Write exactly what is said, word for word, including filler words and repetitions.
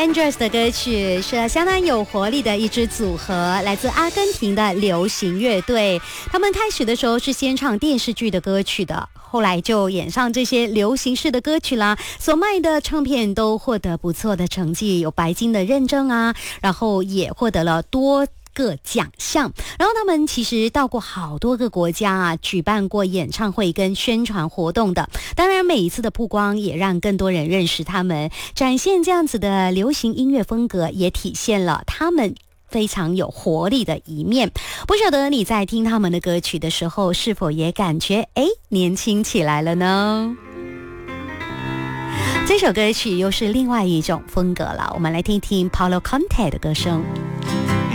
Andres 的歌曲是相当有活力的一支组合，来自阿根廷的流行乐队。他们开始的时候是先唱电视剧的歌曲的，后来就演上这些流行式的歌曲啦，所卖的唱片都获得不错的成绩，有白金的认证啊，然后也获得了多个奖项。然后他们其实到过好多个国家啊，举办过演唱会跟宣传活动的。当然每一次的曝光也让更多人认识他们，展现这样子的流行音乐风格，也体现了他们非常有活力的一面。不晓得你在听他们的歌曲的时候，是否也感觉诶年轻起来了呢？这首歌曲又是另外一种风格了，我们来听听 Paulo Conte 的歌声。